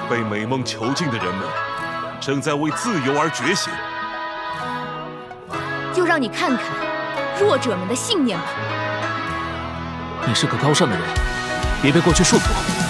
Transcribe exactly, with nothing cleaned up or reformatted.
被美梦囚禁的人们，正在为自由而觉醒。 就让你看看弱者们的信念吧。 你是个高尚的人，别被过去束缚。